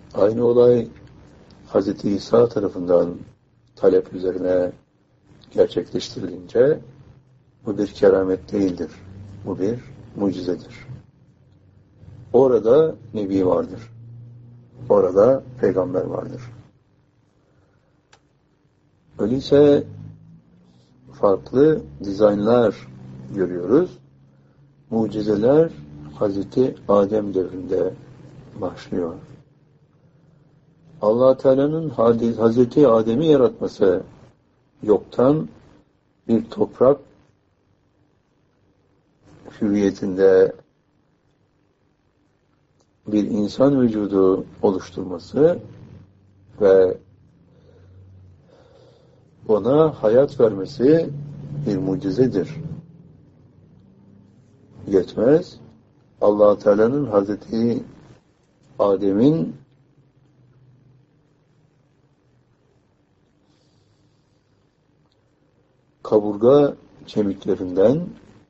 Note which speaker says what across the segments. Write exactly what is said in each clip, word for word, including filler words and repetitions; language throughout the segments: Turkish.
Speaker 1: Aynı olay Hz. İsa tarafından talep üzerine gerçekleştirilince bu bir keramet değildir. Bu bir mucizedir. Orada Nebi vardır. Orada Peygamber vardır. Öyleyse farklı dizaynlar görüyoruz. Mucizeler Hazreti Adem devrinde başlıyor. Allah Teala'nın Hazreti Adem'i yaratması, yoktan bir toprak hüviyetinde bir insan vücudu oluşturması ve ona hayat vermesi bir mucizedir. Yetmez. Allah Teala'nın Hazreti Adem'in kaburga kemiklerinden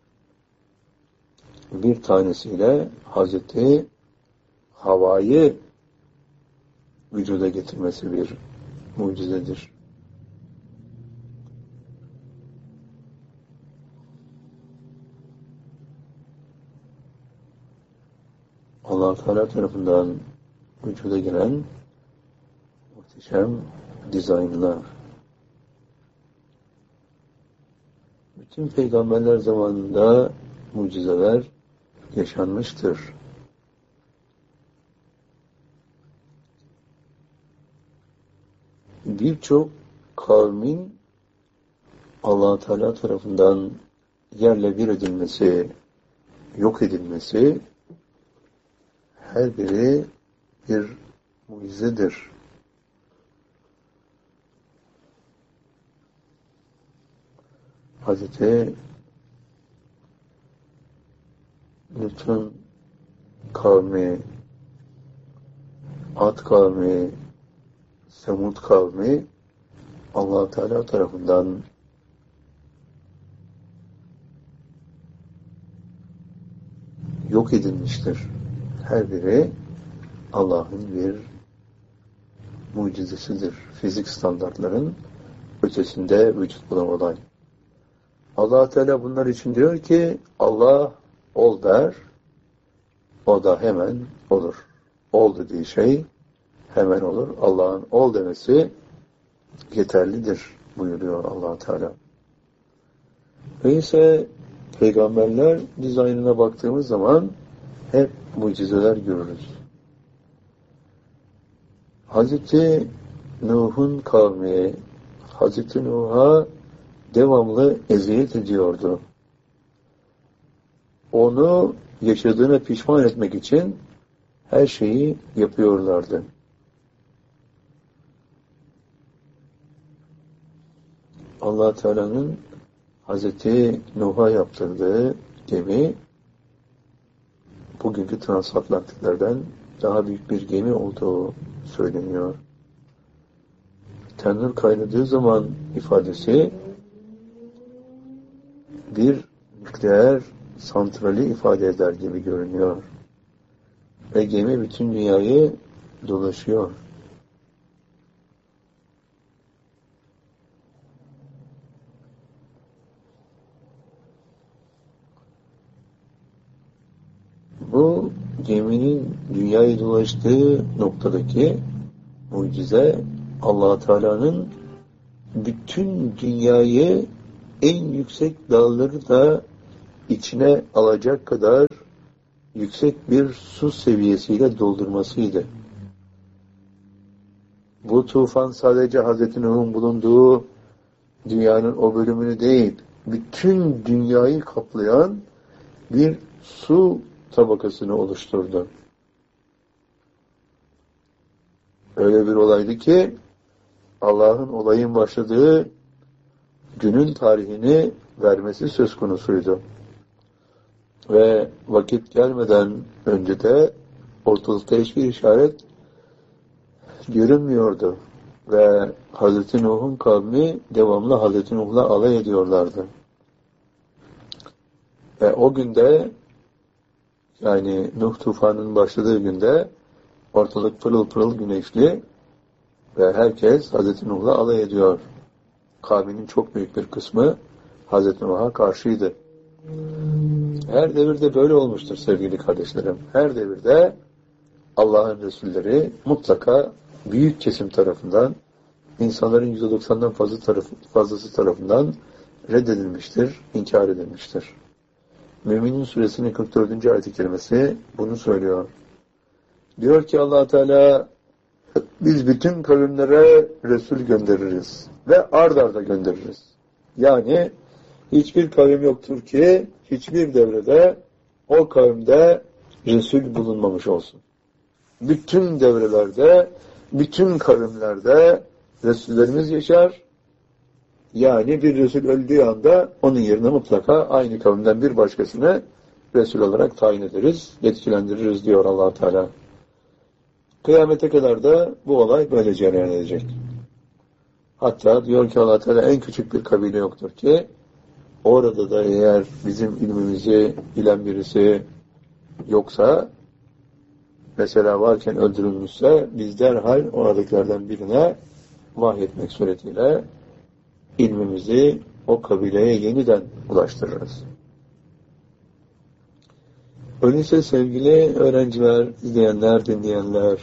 Speaker 1: bir tanesiyle Hazreti Havva'yı vücuda getirmesi bir mucizedir. Allah Teala tarafından vücuda giren muhteşem dizaynlar. Bütün peygamberler zamanında mucizeler yaşanmıştır. Birçok kavmin Allah Teala tarafından yerle bir edilmesi, yok edilmesi her biri bir mucizedir. Hazreti Lut'un kavmi, Ad kavmi, Semud kavmi Allah Teala tarafından yok edilmiştir. Her biri Allah'ın bir mucizesidir. Fizik standartların ötesinde vücut bulan olay. Allah Teala bunlar için diyor ki Allah ol der, o da hemen olur. Ol dediği şey hemen olur. Allah'ın ol demesi yeterlidir buyuruyor Allah Teala. Öyleyse peygamberler dizaynına baktığımız zaman hep mucizeler görürüz. Hazreti Nuh'un kavmi Hazreti Nuh'a devamlı eziyet ediyordu. Onu yaşadığına pişman etmek için her şeyi yapıyorlardı. Allah Teala'nın Hazreti Nuh'a yaptırdığı gemi bugünkü transatlantiklerden daha büyük bir gemi olduğu söyleniyor. Tanrı kaynadığı zaman ifadesi bir nükleer santrali ifade eder gibi görünüyor. Ve gemi bütün dünyayı dolaşıyor. Bu geminin dünyayı dolaştığı noktadaki mucize Allah Teala'nın bütün dünyayı en yüksek dağları da içine alacak kadar yüksek bir su seviyesiyle doldurmasıydı. Bu tufan sadece Hazreti Nuh'un bulunduğu dünyanın o bölümünü değil, bütün dünyayı kaplayan bir su tabakasını oluşturdu. Öyle bir olaydı ki Allah'ın olayın başladığı günün tarihini vermesi söz konusuydu. Ve vakit gelmeden önce de ortalıkta hiçbir işaret görünmüyordu. Ve Hazreti Nuh'un kavmi devamlı Hazreti Nuh'la alay ediyorlardı. Ve o günde, yani Nuh tufanının başladığı günde Ortalık pırıl pırıl güneşli ve herkes Hazreti Nuh'la alay ediyor. Kavminin çok büyük bir kısmı Hazreti Nuh'a karşıydı. Her devirde böyle olmuştur sevgili kardeşlerim. Her devirde Allah'ın Resulleri mutlaka büyük kesim tarafından, insanların yüzde doksandan fazla tarafı, fazlası tarafından reddedilmiştir, inkar edilmiştir. Mü'minin suresinin kırk dördüncü ayet-i kerimesi bunu söylüyor. Diyor ki Allah Teala, biz bütün kavimlere Resul göndeririz ve ard arda göndeririz. Yani hiçbir kavim yoktur ki hiçbir devrede o kavimde Resul bulunmamış olsun. Bütün devrelerde, bütün kavimlerde Resullerimiz yaşar. Yani bir Resul öldüğü anda onun yerine mutlaka aynı kavimden bir başkasını Resul olarak tayin ederiz, yetkilendiririz diyor Allah Teala. Kıyamete kadar da bu olay böyle cereyan edecek. Hatta diyor ki Allah Teala en küçük bir kabile yoktur ki orada da eğer bizim ilmimizi bilen birisi yoksa, mesela varken öldürülmüşse biz derhal oradakilerden birine vahyetmek suretiyle ilmimizi o kabileye yeniden ulaştırırız. Öyleyse sevgili öğrenciler, izleyenler, dinleyenler,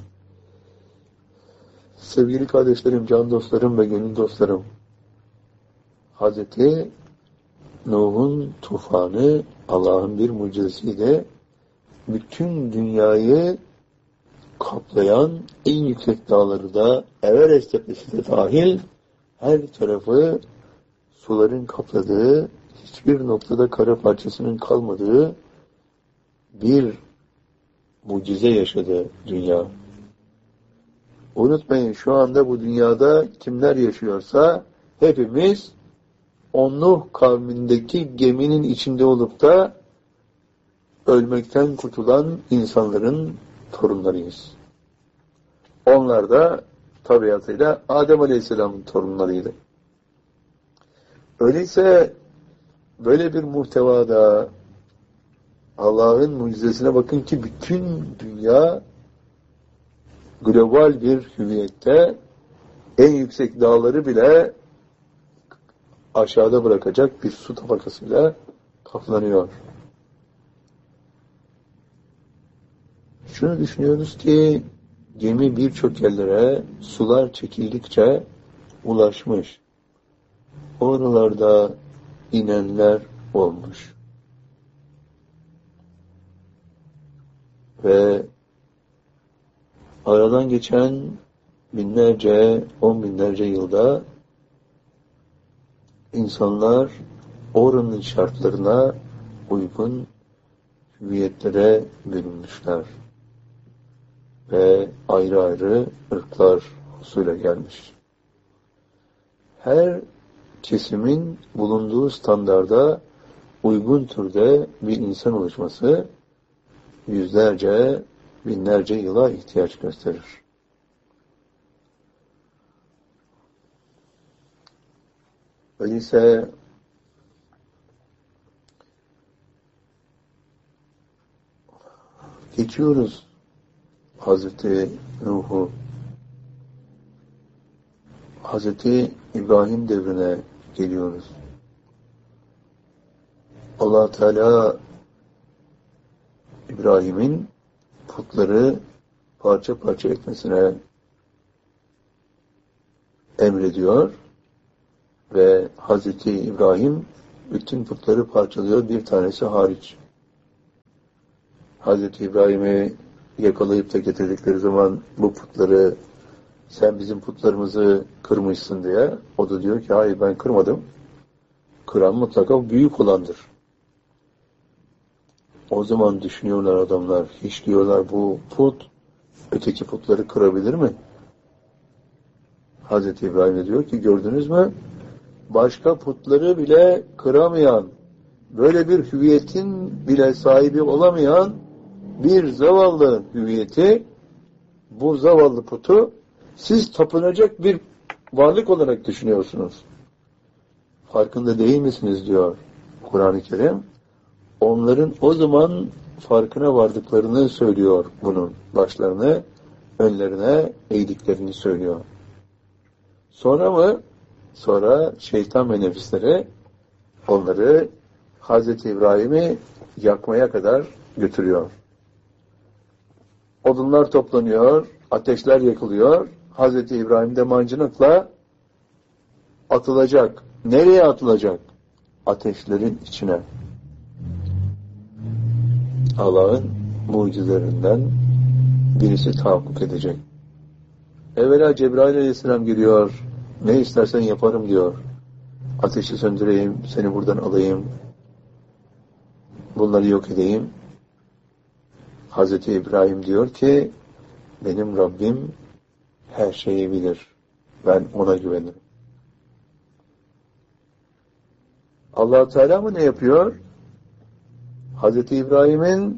Speaker 1: sevgili kardeşlerim, can dostlarım ve gönül dostlarım, Hazreti Nuh'un tufanı Allah'ın bir mucizesiydi. Bütün dünyayı kaplayan en yüksek dağları da Everest tepesi de dahil her tarafı suların kapladığı, hiçbir noktada kara parçasının kalmadığı bir mucize yaşadı dünya. Unutmayın, şu anda bu dünyada kimler yaşıyorsa hepimiz o Nuh kavmindeki geminin içinde olup da ölmekten kurtulan insanların torunlarıyız. Onlar da tabiatıyla Adem Aleyhisselam'ın torunlarıydı. Öyleyse böyle bir muhtevada Allah'ın mucizesine bakın ki bütün dünya global bir hüviyette en yüksek dağları bile aşağıda bırakacak bir su tabakasıyla kaplanıyor. Şunu düşünüyoruz ki gemi birçok yerlere sular çekildikçe ulaşmış. Oralarda inenler olmuş. Ve aradan geçen binlerce, on binlerce yılda insanlar oranın şartlarına uygun hüviyetlere bölünmüşler. Ve ayrı ayrı ırklar husule gelmiş. Her kesimin bulunduğu standarda uygun türde bir insan oluşması yüzlerce, binlerce yıla ihtiyaç gösterir. Öyleyse geçiyoruz Hazreti Nuh'u, Hazreti İbrahim devrine geliyoruz. Allah Teala İbrahim'in putları parça parça etmesine emrediyor ve Hazreti İbrahim bütün putları parçalıyor, bir tanesi hariç. Hazreti İbrahim'i yakalayıp da getirdikleri zaman bu putları sen bizim putlarımızı kırmışsın diye, o da diyor ki hayır ben kırmadım. Kıran mutlaka büyük olandır. O zaman düşünüyorlar adamlar, hiç diyorlar bu put öteki putları kırabilir mi? Hazreti İbrahim diyor ki gördünüz mü? Başka putları bile kıramayan, böyle bir hüviyetin bile sahibi olamayan bir zavallı hüviyeti, bu zavallı putu siz tapınacak bir varlık olarak düşünüyorsunuz. Farkında değil misiniz diyor Kur'an-ı Kerim. Onların o zaman farkına vardıklarını söylüyor bunun. Başlarını önlerine eğdiklerini söylüyor. Sonra mı? Sonra şeytan ve nefisleri onları Hazreti İbrahim'i yakmaya kadar götürüyor. Odunlar toplanıyor, ateşler yakılıyor. Hazreti İbrahim de mancınıkla atılacak. Nereye atılacak? Ateşlerin içine. Allah'ın mucizelerinden birisi tahakkuk edecek. Evvela Cebrail Aleyhisselam geliyor. Ne istersen yaparım diyor. Ateşi söndüreyim, seni buradan alayım. Bunları yok edeyim. Hazreti İbrahim diyor ki, benim Rabbim her şeyi bilir. Ben ona güvenirim. Allah Teala mı ne yapıyor? Hazreti İbrahim'in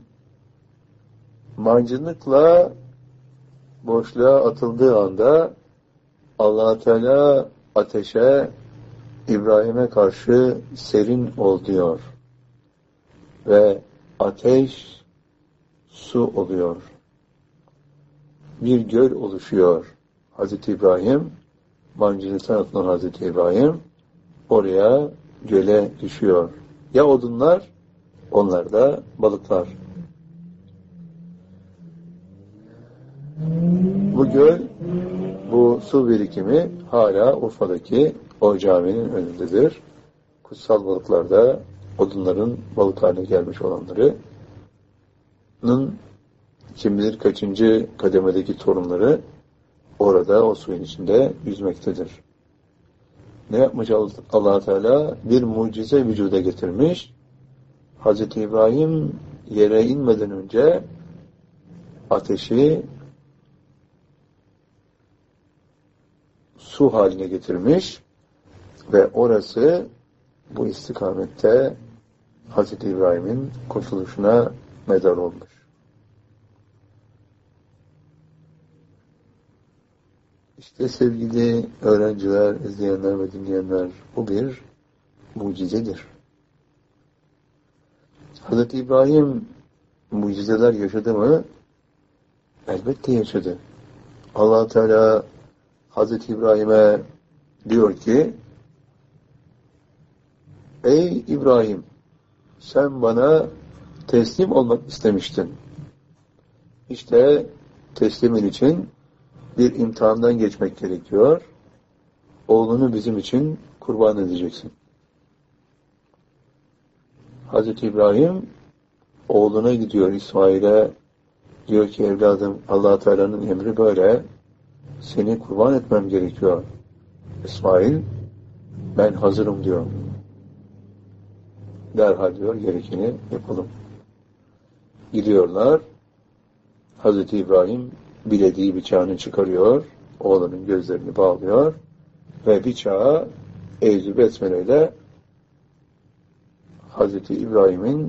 Speaker 1: mancınıkla boşluğa atıldığı anda Allah Teala ateşe, İbrahim'e karşı serin ol diyor. Ve ateş su oluyor. Bir göl oluşuyor. Hazreti İbrahim, mancınıktan atılan Hazreti İbrahim oraya göle düşüyor. Ya odunlar, onlar da balıklar. Bu göl, bu su birikimi hala Urfa'daki o caminin önündedir. Kutsal balıklarda odunların balık haline gelmiş olanlarının kim bilir kaçıncı kademedeki torunları orada o suyun içinde yüzmektedir. Ne yapmış Allah Teala? Bir mucize vücuda getirmiş. Hazreti İbrahim yere inmeden önce ateşi su haline getirmiş ve orası bu istikamette Hazreti İbrahim'in kurtuluşuna medar olmuş. İşte sevgili öğrenciler, izleyenler ve dinleyenler, bu bir mucizedir. Hazreti İbrahim mucizeler yaşadı mı? Elbette yaşadı. Allah Teala Hazreti İbrahim'e diyor ki, ey İbrahim, sen bana teslim olmak istemiştin. İşte teslimin için bir imtihandan geçmek gerekiyor. Oğlunu bizim için kurban edeceksin. Hazreti İbrahim oğluna gidiyor, İsmail'e diyor ki, evladım, Allah Teala'nın emri böyle, seni kurban etmem gerekiyor. İsmail, ben hazırım diyor. Derhal diyor, gerekeni yapalım. Gidiyorlar. Hazreti İbrahim bilediği bıçağını çıkarıyor, oğlunun gözlerini bağlıyor ve bıçağı Eûzü Besmele'yle Hazreti İbrahim'in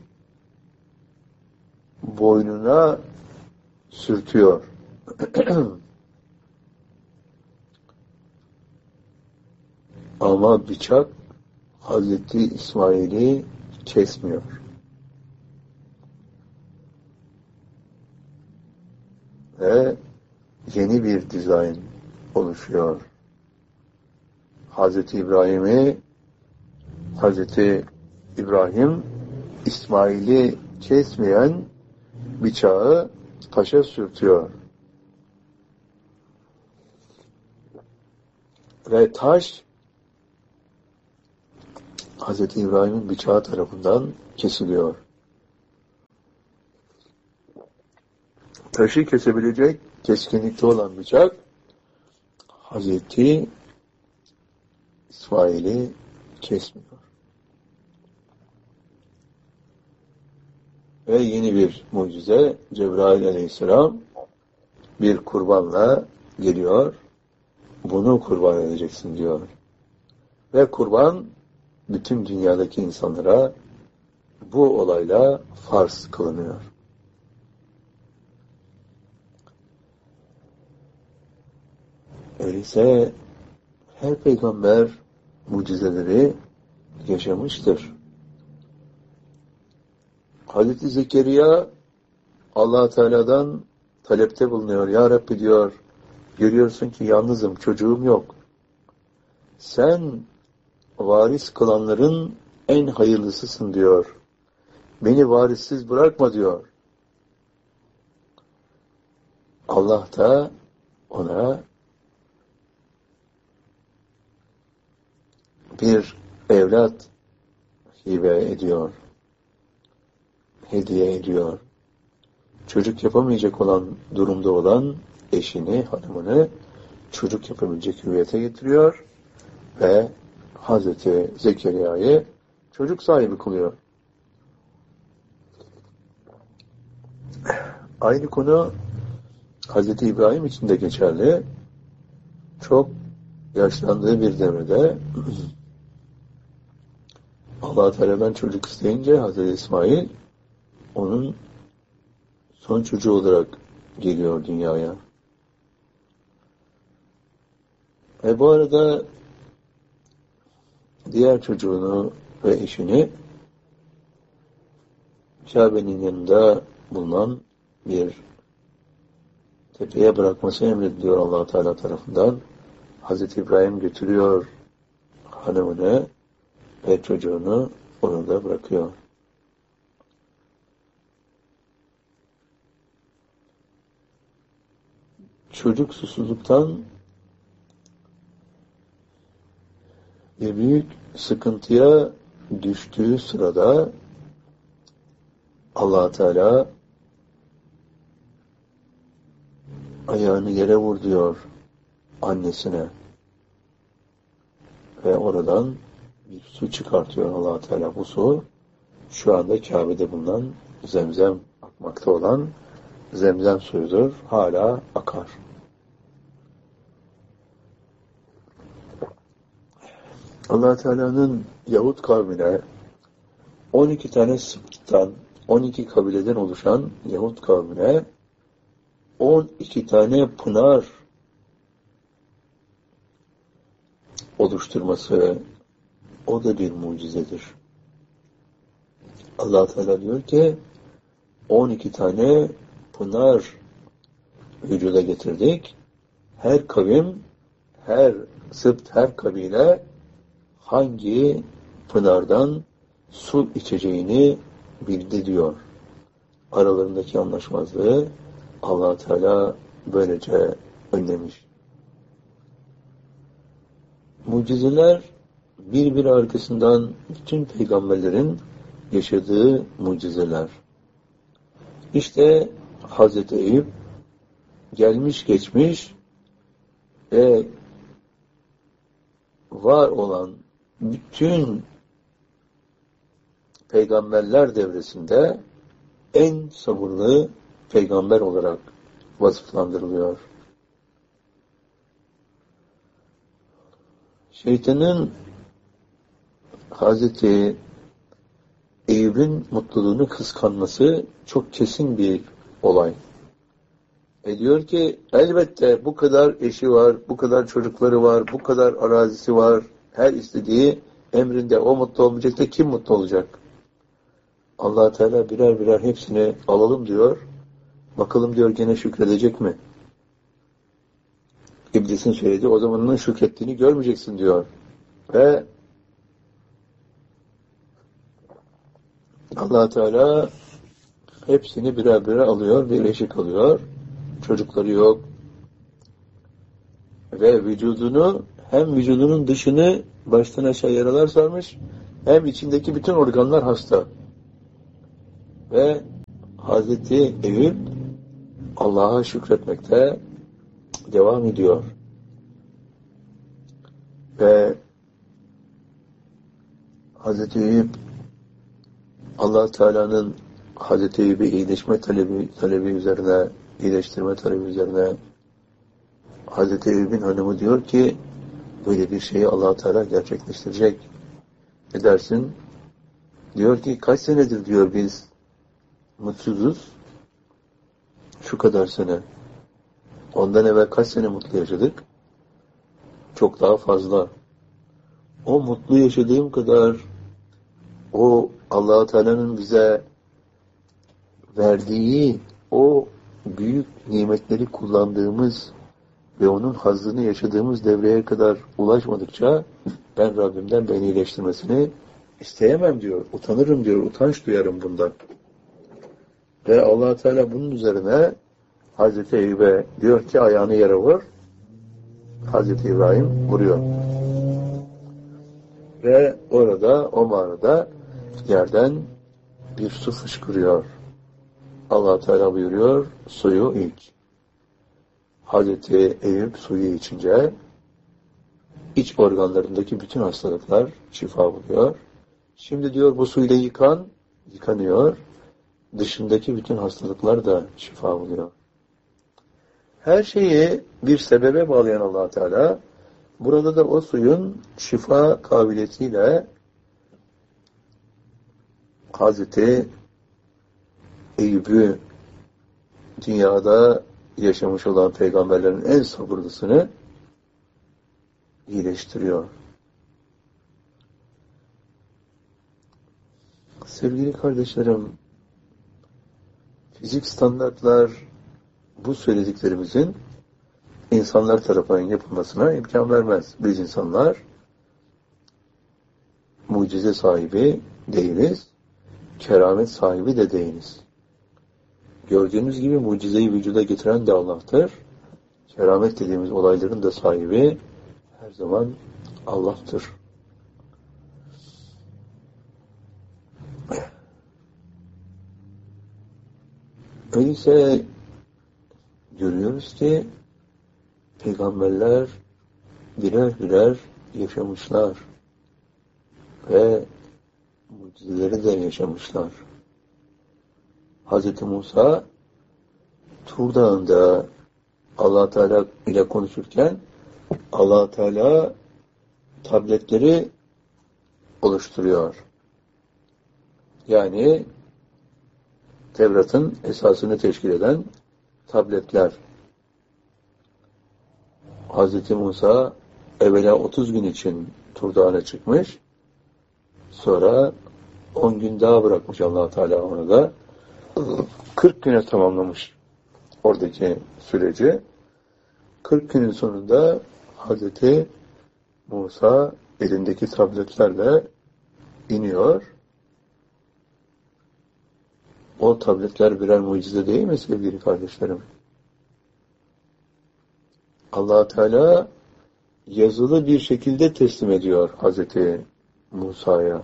Speaker 1: boynuna sürtüyor. Ama bıçak Hazreti İsmail'i kesmiyor. Ve yeni bir dizayn oluşuyor. Hazreti İbrahim'i Hazreti İbrahim İsmail'i kesmeyen bıçağı taşa sürtüyor. Ve taş Hazreti İbrahim'in bıçağı tarafından kesiliyor. Taşı kesebilecek keskinlikte olan bıçak Hazreti İsmail'i kesmiyor. Ve yeni bir mucize, Cebrail Aleyhisselam bir kurbanla geliyor. Bunu kurban edeceksin diyor. Ve kurban bütün dünyadaki insanlara bu olayla farz kılınıyor. Öyleyse her peygamber mucizeleri yaşamıştır. Hazreti Zekeriya Allah Teala'dan talepte bulunuyor. Ya Rabbi diyor, görüyorsun ki yalnızım, çocuğum yok. Sen varis kılanların en hayırlısısın diyor. Beni varissiz bırakma diyor. Allah da ona bir evlat hibe ediyor. Hediye ediyor. Çocuk yapamayacak olan durumda olan eşini, hanımını çocuk yapabilecek hüviyete getiriyor ve Hazreti Zekeriya'yı çocuk sahibi kılıyor. Aynı konu Hazreti İbrahim için de geçerli. Çok yaşlandığı bir devrede Allah Teala'dan çocuk isteyince Hazreti İsmail onun son çocuğu olarak geliyor dünyaya. E bu arada diğer çocuğunu ve eşini Kabe'nin yanında bulunan bir tepeye bırakması emrediliyor Allah Teala tarafından. Hazreti İbrahim götürüyor hanımını ve çocuğunu orada bırakıyor. Çocuk susuzluktan bir büyük sıkıntıya düştüğü sırada Allah Teala ayağını yere vur diyor annesine ve oradan bir su çıkartıyor Allah Teala. Bu su şu anda Kabe'de bulunan zemzem akmakta olan zemzem suyudur. Hala akar. Allah Teala'nın Yahud kavmine on iki tane sıptan, on iki kabileden oluşan Yahud kavmine on iki tane pınar oluşturması, o da bir mucizedir. Allah Teala diyor ki on iki tane pınar vücuda getirdik. Her kavim, her sıpt, her kabile hangi pınardan su içeceğini bildi diyor. Aralarındaki anlaşmazlığı Allah Teala böylece önlemiş. Mucizeler birbiri arkasından bütün peygamberlerin yaşadığı mucizeler. İşte Hazreti Eyüp gelmiş geçmiş ve var olan bütün peygamberler devresinde en sabırlı peygamber olarak vasıflandırılıyor. Şeytanın Hazreti Eyüp'ün mutluluğunu kıskanması çok kesin bir olay. E diyor ki elbette bu kadar eşi var, bu kadar çocukları var, bu kadar arazisi var, her istediği emrinde, o mutlu olmayacak da kim mutlu olacak? Allah Teala birer birer hepsini alalım diyor. Bakalım diyor gene şükredecek mi? İblisin söylediği o zaman onun şükrettiğini görmeyeceksin diyor. Ve Allah Teala hepsini birer birer alıyor, bir eşik alıyor. Çocukları yok. Ve vücudunu, hem vücudunun dışını baştan aşağı yaralar sarmış, hem içindeki bütün organlar hasta. Ve Hazreti Eyüp Allah'a şükretmekte devam ediyor. Ve Hazreti Eyüp Allah Teala'nın Hazreti Eyüp'e iyileşme talebi, talebi üzerine, iyileştirme talebi üzerine Hazreti Eyüp'ün hanımı diyor ki böyle bir şeyi Allah Teala gerçekleştirecek. Ne dersin? Diyor ki kaç senedir diyor biz mutsuzuz? Şu kadar sene. Ondan evvel kaç sene mutlu yaşadık? Çok daha fazla. O mutlu yaşadığım kadar o Allah Teala'nın bize verdiği o büyük nimetleri kullandığımız ve onun hazzını yaşadığımız devreye kadar ulaşmadıkça ben Rabbimden beni iyileştirmesini isteyemem diyor. Utanırım diyor. Utanç duyarım bundan. Ve Allah Teala bunun üzerine Hazreti Eyüp'e diyor ki ayağını yere vur. Hazreti İbrahim vuruyor. Ve orada, o mağarada yerden bir su fışkırıyor. Allah Teala buyuruyor, suyu iç. Hazreti Eyüp suyu içince iç organlarındaki bütün hastalıklar şifa buluyor. Şimdi diyor bu suyla yıkan, yıkanıyor. Dışındaki bütün hastalıklar da şifa buluyor. Her şeyi bir sebebe bağlayan Allah Teala burada da o suyun şifa kabiliyetiyle Hazreti Eyüp'ü dünyada yaşamış olan peygamberlerin en sabırlısını iyileştiriyor. Sevgili kardeşlerim, fizik standartlar bu söylediklerimizin insanlar tarafından yapılmasına imkan vermez. Biz insanlar mucize sahibi değiliz, keramet sahibi de değiliz. Gördüğünüz gibi mucizeyi vücuda getiren de Allah'tır. Keramet dediğimiz olayların da sahibi her zaman Allah'tır. Öyleyse görüyoruz ki peygamberler birer birer yaşamışlar ve mucizeleri de yaşamışlar. Hazreti Musa Tur Dağı'nda Allah Teala ile konuşurken Allah Teala tabletleri oluşturuyor. Yani Tevrat'ın esasını teşkil eden tabletler. Hazreti Musa evvela otuz gün için Tur Dağı'na çıkmış. Sonra on gün daha bırakmış Allah Teala onu da. kırk güne tamamlamış oradaki süreci. kırk günün sonunda Hazreti Musa elindeki tabletlerle iniyor. O tabletler birer mucize değil mi sevgili kardeşlerim? Allah Teala yazılı bir şekilde teslim ediyor Hazreti Musa'ya.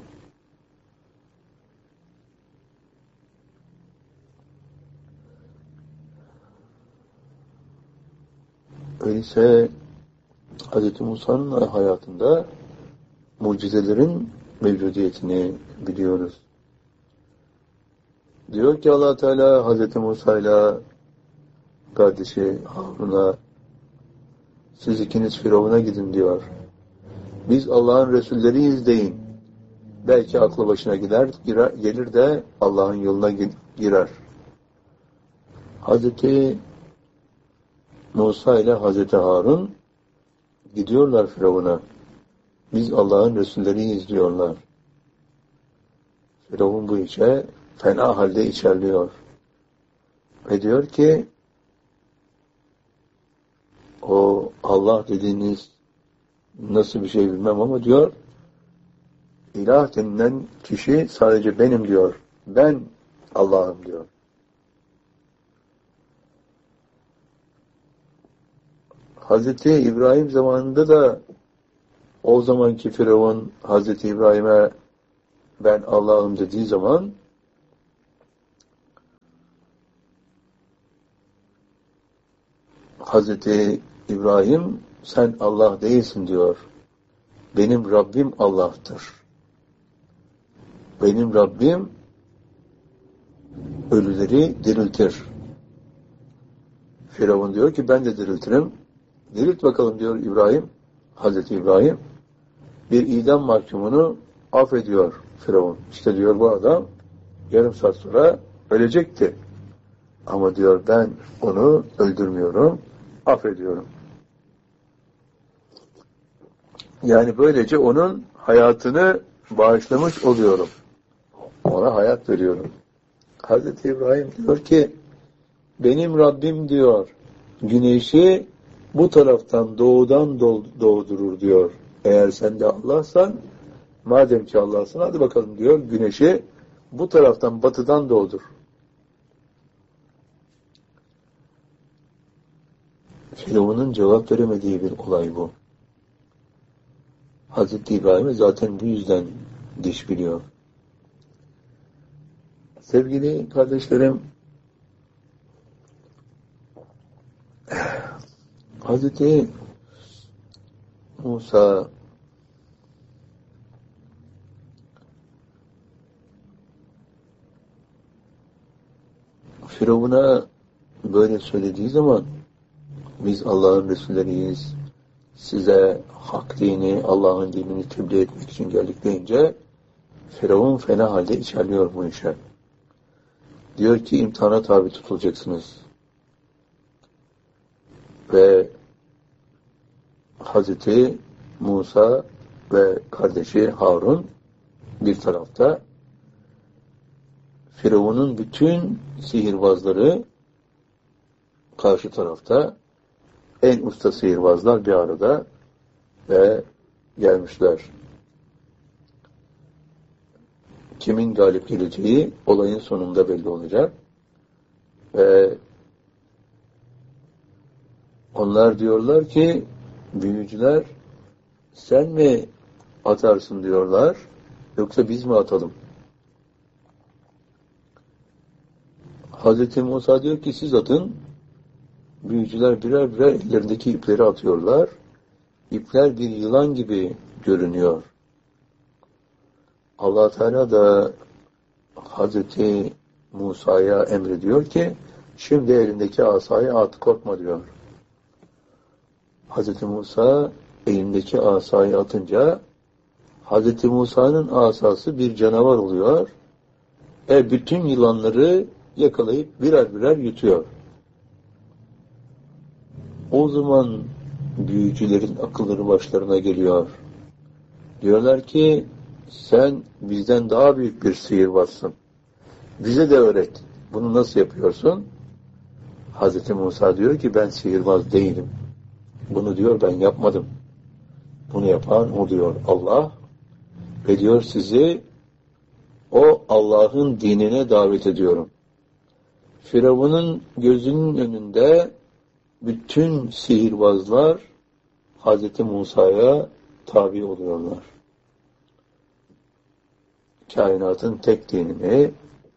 Speaker 1: Öyleyse Hazreti Musa'nın hayatında mucizelerin mevcudiyetini biliyoruz. Diyor ki Allah Teala Hazreti Musa ile kardeşi Harun'a siz ikiniz Firavun'a gidin diyor. Biz Allah'ın Resulleriyiz deyin. Belki aklı başına gider, girer, gelir de Allah'ın yoluna girer. Hazreti Musa ile Hazreti Harun gidiyorlar Firavun'a. Biz Allah'ın Resulleriyiz diyorlar. Firavun bu işe fena halde içerliyor. Ve diyor ki o Allah dediğiniz nasıl bir şey bilmem ama diyor ilah denilen kişi sadece benim diyor. Ben Allah'ım diyor. Hazreti İbrahim zamanında da o zamanki Firavun Hazreti İbrahim'e ben Allah'ım dediği zaman Hazreti İbrahim sen Allah değilsin diyor. Benim Rabbim Allah'tır. Benim Rabbim ölüleri diriltir. Firavun diyor ki ben de diriltirim. Dirilt bakalım diyor İbrahim. Hazreti İbrahim bir idam mahkumunu affediyor Firavun. İşte diyor bu adam yarım saat sonra ölecekti. Ama diyor ben onu öldürmüyorum, affediyorum. Yani böylece onun hayatını bağışlamış oluyorum. Ona hayat veriyorum. Hazreti İbrahim diyor ki benim Rabbim diyor güneşi bu taraftan doğudan doğdurur diyor. Eğer sen de Allah'san, madem ki Allah'sın, hadi bakalım diyor, güneşi bu taraftan batıdan doğdur. Firavun'un cevap veremediği bir olay bu. Hazreti İbrahim'e zaten bu yüzden diş biliyor. Sevgili kardeşlerim, Hazreti Musa Firavun'a böyle söylediği zaman biz Allah'ın Resulleriyiz, size hak dini, Allah'ın dinini tebliğ etmek için geldik deyince Firavun fena halde içerliyor bu işe. Diyor ki imtihana tabi tutulacaksınız. Ve Hazreti Musa ve kardeşi Harun bir tarafta, Firavun'un bütün sihirbazları karşı tarafta, en usta sihirbazlar bir arada ve gelmişler. Kimin galip geleceği olayın sonunda belli olacak. Ve onlar diyorlar ki, büyücüler sen mi atarsın diyorlar, yoksa biz mi atalım? Hazreti Musa diyor ki siz atın. Büyücüler birer birer ellerindeki ipleri atıyorlar. İpler bir yılan gibi görünüyor. Allah Teala da Hazreti Musa'ya emrediyor ki şimdi elindeki asayı at, korkma diyor. Hazreti Musa elindeki asayı atınca Hazreti Musa'nın asası bir canavar oluyor. E bütün yılanları yakalayıp birer birer yutuyor. O zaman büyücülerin akılları başlarına geliyor. Diyorlar ki sen bizden daha büyük bir sihirbazsın. Bize de öğret. Bunu nasıl yapıyorsun? Hazreti Musa diyor ki ben sihirbaz değilim. Bunu diyor ben yapmadım. Bunu yapan o diyor Allah. Ve diyor sizi o Allah'ın dinine davet ediyorum. Firavun'un gözünün önünde bütün sihirbazlar Hazreti Musa'ya tabi oluyorlar. Kainatın tek dinini,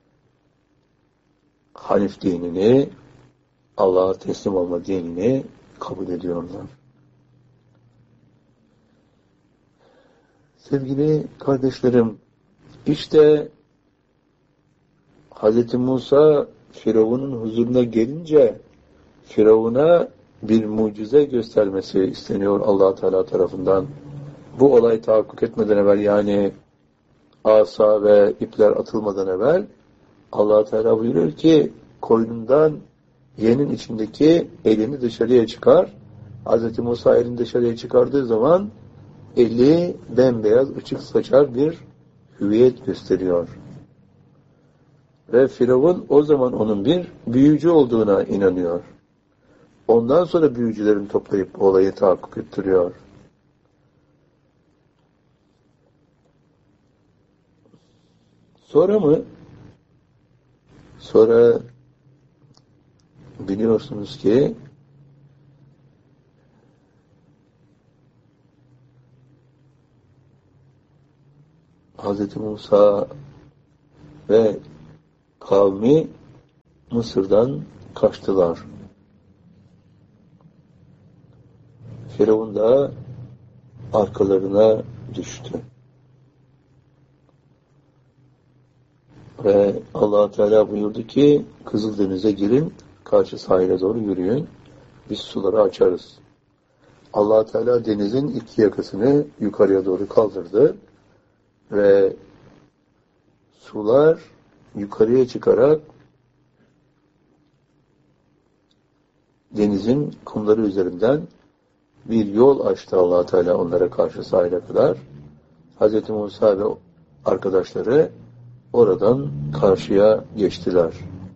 Speaker 1: Hanif dinini, Allah'a teslim olma dinini kabul ediyorlar. Sevgili kardeşlerim, işte Hazreti Musa Firavun'un huzuruna gelince Firavun'a bir mucize göstermesi isteniyor Allah Teala tarafından. Bu olay tahakkuk etmeden evvel, yani asa ve ipler atılmadan evvel Allah Teala buyuruyor ki koynundan yenin içindeki elini dışarıya çıkar. Hazreti Musa elini dışarıya çıkardığı zaman eli bembeyaz ışık saçar bir hüviyet gösteriyor. Ve Firavun o zaman onun bir büyücü olduğuna inanıyor. Ondan sonra büyücülerin toplayıp olayı tahakkuk ettiriyor. Sonra mı? Sonra biliyorsunuz ki Hz. Musa ve kavmi Mısır'dan kaçtılar. Firavun da arkalarına düştü. Ve Allah Teala buyurdu ki Kızıldeniz'e girin, karşı sahile doğru yürüyün, biz suları açarız. Allah Teala denizin iki yakasını yukarıya doğru kaldırdı ve sular yukarıya çıkarak denizin kumları üzerinden bir yol açtı Allah Teala onlara karşı sahile kadar. Hz. Musa ve arkadaşları oradan karşıya geçtiler.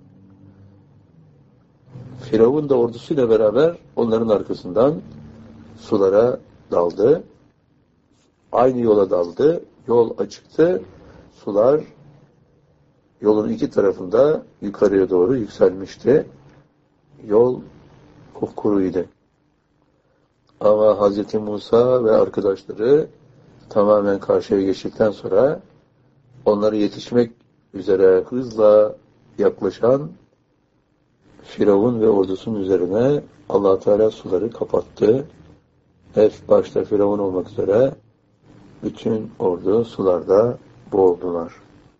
Speaker 1: Firavun da ordusuyla beraber onların arkasından sulara daldı. Aynı yola daldı. Yol açıktı. Sular yolun iki tarafında yukarıya doğru yükselmişti. Yol kupkuruydu. Ama Hazreti Musa ve arkadaşları tamamen karşıya geçtikten sonra onlara yetişmek üzere hızla yaklaşan Firavun ve ordusunun üzerine Allah Teala suları kapattı. Hep başta Firavun olmak üzere bütün ordu sularda boğuldular.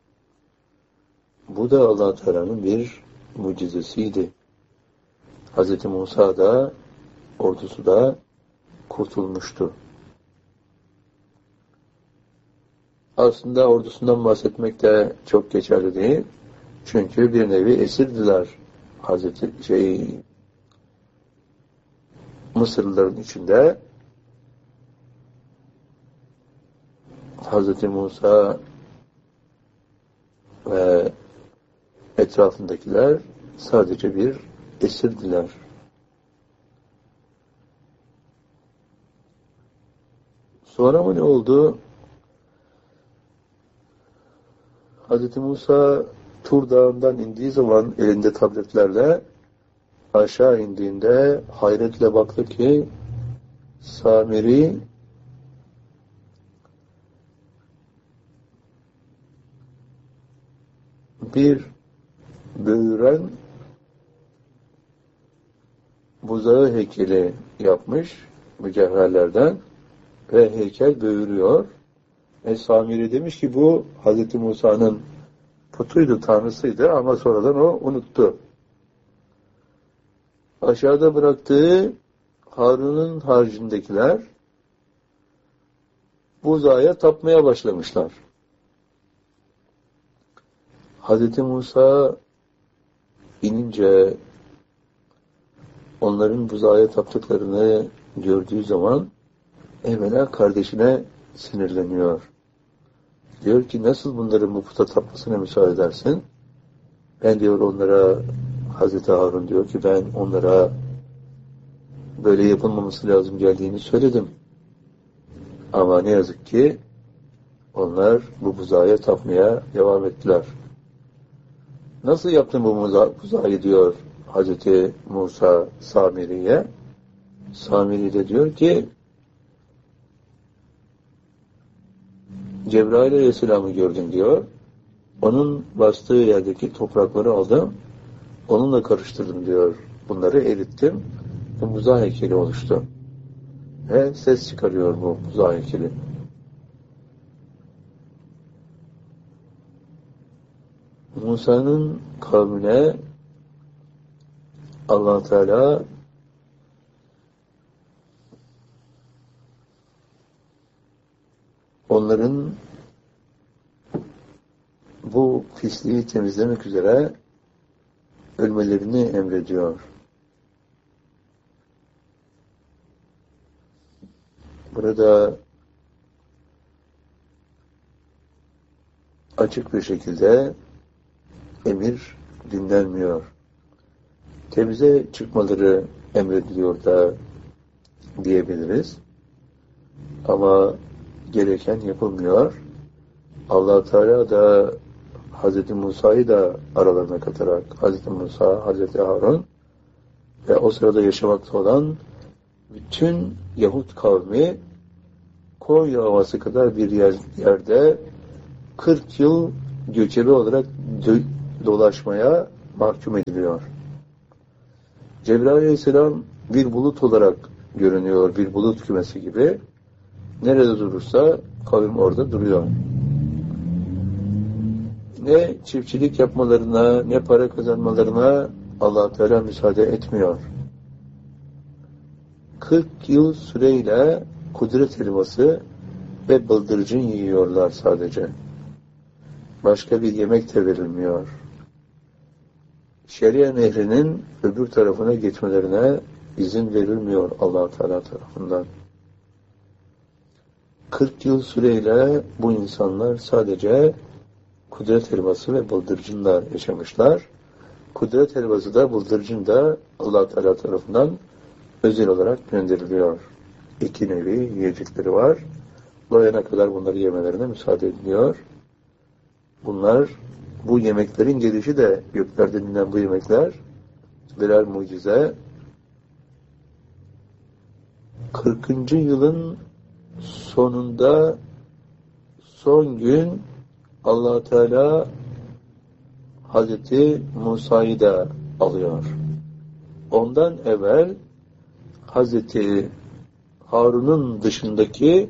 Speaker 1: Bu da Allah Teala'nın bir mucizesiydi. Hazreti Musa da ordusu da kurtulmuştu. Aslında ordusundan bahsetmek de çok geçerli değil. Çünkü bir nevi esirdiler. Hazreti şey Mısırlıların içinde Hazreti Musa ve etrafındakiler sadece bir esirdiler. Sonra mı ne oldu? Hazreti Musa Tur Dağı'ndan indiği zaman elinde tabletlerle aşağı indiğinde hayretle baktı ki Samiri bir böğüren buzağı heykeli yapmış mücevherlerden ve heykel böğürüyor. E Samiri demiş ki bu Hazreti Musa'nın putuydu, tanrısıydı ama sonradan o unuttu. Aşağıda bıraktığı Harun'un haricindekiler buzağa tapmaya başlamışlar. Hazreti Musa inince onların buzağa taptıklarını gördüğü zaman evvela kardeşine sinirleniyor. Diyor ki nasıl bunların bu puta tapmasına müsaade edersin? Ben diyor onlara, Hazreti Harun diyor ki ben onlara böyle yapılmaması lazım geldiğini söyledim. Ama ne yazık ki onlar bu buzağa tapmaya devam ettiler. Nasıl yaptın bu buzağı diyor Hazreti Musa Samiri'ye. Samiri de diyor ki Cebrail Aleyhisselam'ı gördüm diyor. Onun bastığı yerdeki toprakları aldım. Onunla karıştırdım diyor. Bunları erittim. Bu buzağı heykeli oluştu. Ve ses çıkarıyor bu buzağı heykeli. Musa'nın kavmine Allah Teala onların bu pisliği temizlemek üzere ölmelerini emrediyor. Burada açık bir şekilde emir dinlenmiyor. Temize çıkmaları emrediliyor da diyebiliriz. Ama gereken yapılmıyor. Allah Teala da Hazreti Musa'yı da aralarına katarak Hazreti Musa, Hazreti Harun ve o sırada yaşamakta olan bütün Yahut kavmi Konya Ovası kadar bir yer, yerde kırk yıl göçebe olarak do- dolaşmaya mahkum ediliyor. Cebrail Aleyhisselam bir bulut olarak görünüyor, bir bulut kümesi gibi. Nerede durursa kavim orada duruyor. Ne çiftçilik yapmalarına, ne para kazanmalarına Allah Teala müsaade etmiyor. kırk yıl süreyle kudret elması ve bıldırcın yiyorlar sadece. Başka bir yemek de verilmiyor. Şeria nehrinin öbür tarafına geçmelerine izin verilmiyor Allah Teala tarafından. kırk yıl süreyle bu insanlar sadece kudret helvası ve bıldırcınla yaşamışlar. Kudret helvası da bıldırcın da Allah Teala tarafından özel olarak gönderiliyor. İki nevi yiyecekleri var. Doyana kadar bunları yemelerine müsaade ediliyor. Bunlar, bu yemeklerin gelişi de göklerden inen bu yemekler birer mucize. kırkıncı yılın sonunda son gün Allah Teala Hazreti Musa'yı da alıyor. Ondan evvel Hazreti Harun'un dışındaki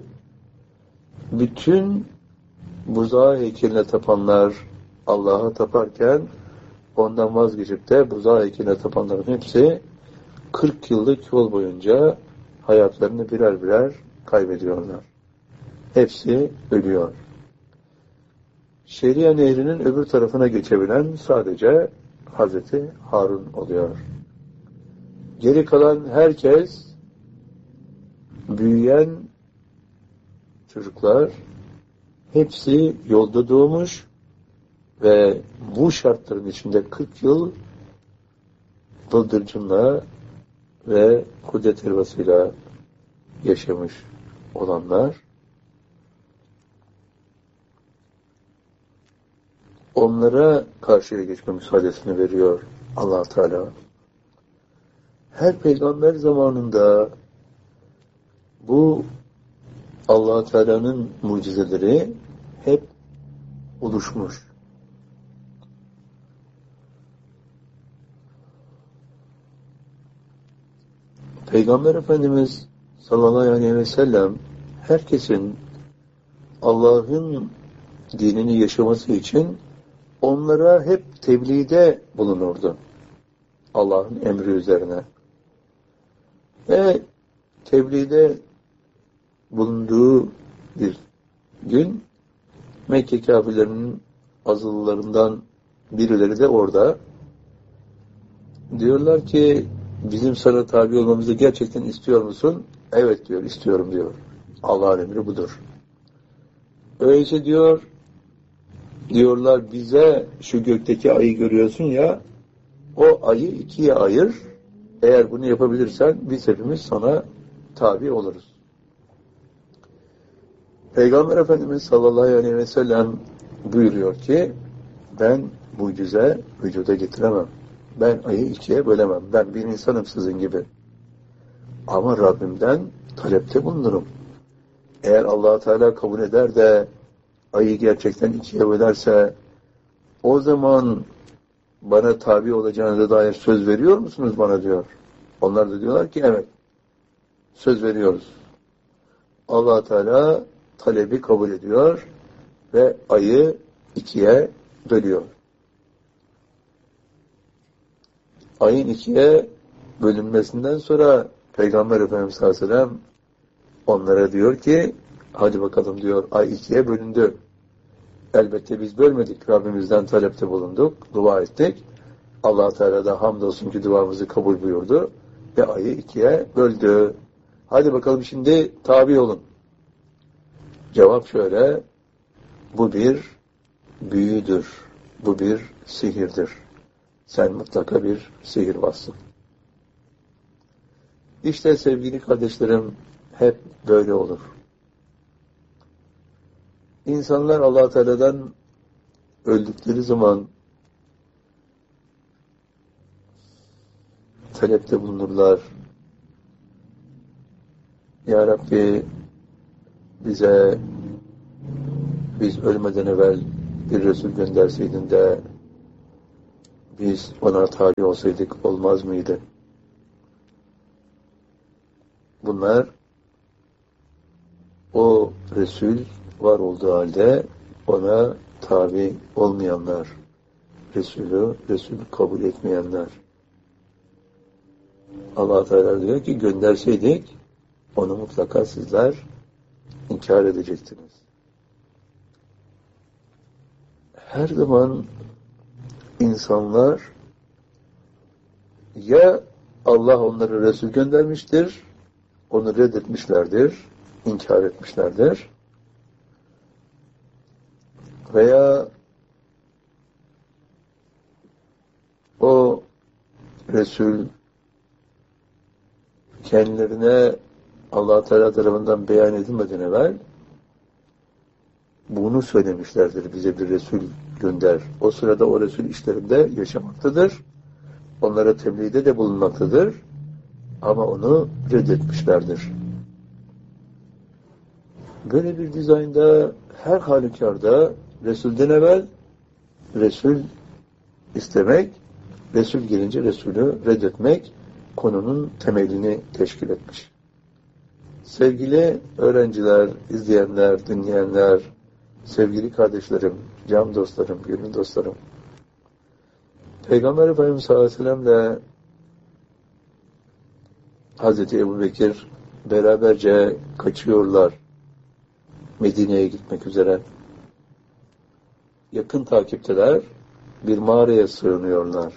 Speaker 1: bütün buzağı heykeline tapanlar Allah'a taparken ondan vazgeçip de buzağı heykeline tapanların hepsi kırk yıllık yol boyunca hayatlarını birer birer kaybediyorlar. Hepsi ölüyor. Şeria Nehri'nin öbür tarafına geçebilen sadece Hazreti Harun oluyor. Geri kalan herkes, büyüyen çocuklar hepsi yolda doğmuş ve bu şartların içinde kırk yıl bıldırcınla ve kudret helvasıyla yaşamış olanlar, onlara karşıya geçme müsaadesini veriyor Allah Teala. Her peygamber zamanında bu Allah Teala'nın mucizeleri hep oluşmuş. Peygamber Efendimiz sallallahu aleyhi ve sellem herkesin Allah'ın dinini yaşaması için onlara hep tebliğde bulunurdu. Allah'ın emri üzerine. Ve tebliğde bulunduğu bir gün Mekke kafirlerinin azılılarından birileri de orada. Diyorlar ki bizim sana tabi olmamızı gerçekten istiyor musun? Evet diyor, istiyorum diyor. Allah'ın emri budur. Öyleyse diyor, diyorlar bize şu gökteki ayı görüyorsun ya, o ayı ikiye ayır. Eğer bunu yapabilirsen biz hepimiz sana tabi oluruz. Peygamber Efendimiz sallallahu aleyhi ve sellem buyuruyor ki ben mucize vücuda getiremem. Ben ayı ikiye bölemem. Ben bir insanım sizin gibi. Ama Rabbimden talepte bulunurum. Eğer Allah Teala kabul eder de ayı gerçekten ikiye bölerse o zaman bana tabi olacağınıza dair söz veriyor musunuz bana diyor. Onlar da diyorlar ki evet. Söz veriyoruz. Allah Teala talebi kabul ediyor ve ayı ikiye bölüyor. Ayın ikiye bölünmesinden sonra Peygamber Efendimiz sallallahu aleyhi ve sellem onlara diyor ki hadi bakalım diyor ay ikiye bölündü. Elbette biz bölmedik. Rabbimizden talepte bulunduk. Dua ettik. Allah Teala da hamdolsun ki duamızı kabul buyurdu. Ve ayı ikiye böldü. Hadi bakalım şimdi tabi olun. Cevap şöyle. Bu bir büyüdür. Bu bir sihirdir. Sen mutlaka bir sihirbazsın. İşte sevgili kardeşlerim hep böyle olur. İnsanlar Allah Teala'dan öldükleri zaman talepte bulunurlar. Ya Rabbi bize biz ölmeden evvel bir Resul gönderseydin de biz ona tabi olsaydık olmaz mıydı? Bunlar o Resul var olduğu halde ona tabi olmayanlar, Resulü, Resul kabul etmeyenler. Allah Teala diyor ki gönderseydik onu mutlaka sizler inkar edecektiniz. Her zaman insanlar ya Allah onları Resul göndermiştir, onu reddetmişlerdir, inkar etmişlerdir veya O Resul kendilerine Allah Teala tarafından beyan edilmeden evvel bunu söylemişlerdir. Bize bir Resul gönder. O sırada o Resul işlerinde yaşamaktadır. Onlara tebliğde de bulunmaktadır. Ama onu reddetmişlerdir. Böyle bir dizaynda her halükarda Resul'den evvel Resul istemek, Resul gelince Resul'ü reddetmek konunun temelini teşkil etmiş. Sevgili öğrenciler, izleyenler, dinleyenler, sevgili kardeşlerim, can dostlarım, gönül dostlarım, Peygamber Efendimiz sallallahu aleyhi ve sellem'le Hazreti Ebubekir beraberce kaçıyorlar Medine'ye gitmek üzere. Yakın takipteler, bir mağaraya sığınıyorlar.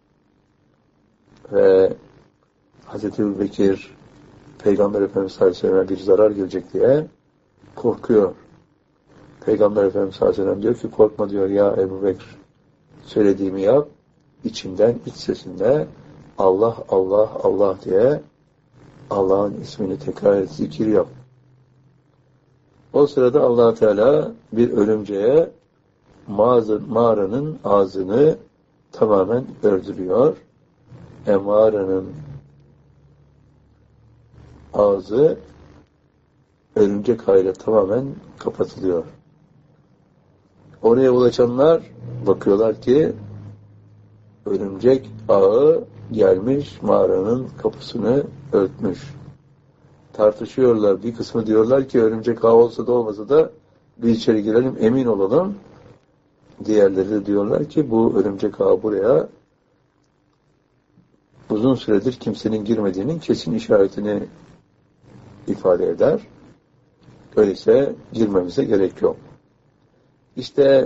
Speaker 1: Ve Hazreti Ebubekir Peygamber Efendimiz sallallahu aleyhi ve sellem'e bir zarar gelecek diye korkuyor. Peygamber Efendimiz sallallahu aleyhi ve sellem diyor ki korkma diyor ya Ebubekir, söylediğimi yap, içinden, iç sesinde Allah, Allah, Allah diye Allah'ın ismini tekrar et, zikir yap. O sırada Allah Teala bir ölümceye mağaranın ağzını tamamen ördürüyor. E mağaranın ağzı örümcek ağıyla tamamen kapatılıyor. Oraya ulaşanlar bakıyorlar ki örümcek ağı gelmiş mağaranın kapısını örtmüş. Tartışıyorlar. Bir kısmı diyorlar ki örümcek ağı olsa da olmasa da bir içeri girelim, emin olalım. Diğerleri de diyorlar ki bu örümcek ağı buraya uzun süredir kimsenin girmediğinin kesin işaretini ifade eder. Öyleyse girmemize gerek yok. İşte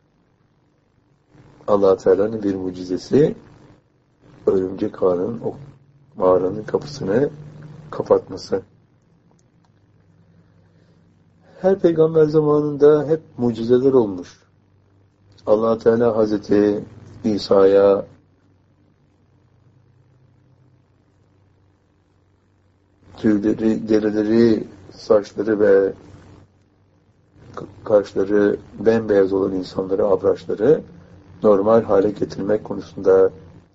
Speaker 1: Allah Teala'nın bir mucizesi örümcek ağının o mağaranın kapısını kapatması. Her peygamber zamanında hep mucizeler olmuş. Allah Teala Hazreti İsa'ya tüyleri, derileri, saçları ve kaşları bembeyaz olan insanları, abraçları normal hale getirmek konusunda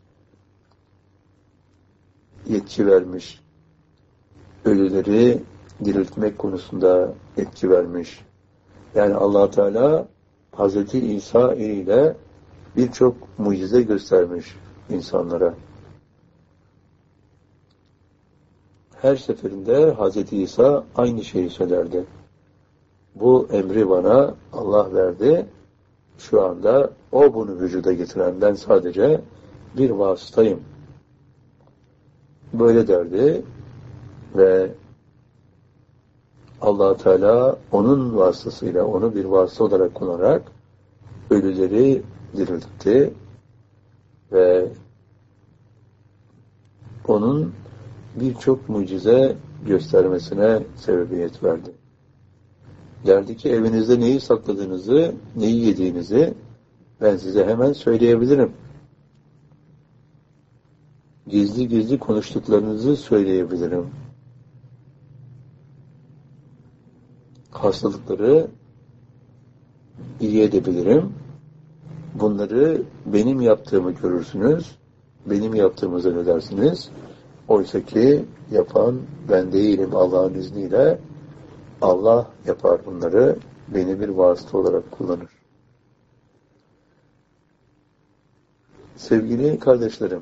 Speaker 1: yetki vermiş. Ölüleri diriltmek konusunda yetki vermiş. Yani Allah Teala Hazreti İsa ile birçok mucize göstermiş insanlara. Her seferinde Hazreti İsa aynı şeyi söylerdi. Bu emri bana Allah verdi. Şu anda o bunu vücuda getiren, ben sadece bir vasıtayım. Böyle derdi ve Allah Teala onun vasıtasıyla, onu bir vasıta olarak kullanarak ölüleri diriltti ve onun birçok mucize göstermesine sebebiyet verdi. Derdi ki evinizde neyi sakladığınızı, neyi yediğinizi ben size hemen söyleyebilirim. Gizli gizli konuştuklarınızı söyleyebilirim. Hastalıkları iyi edebilirim. Bunları benim yaptığımı görürsünüz. Benim yaptığımı zannedersiniz. Oysa ki yapan ben değilim Allah'ın izniyle. Allah yapar bunları. Beni bir vasıta olarak kullanır. Sevgili kardeşlerim,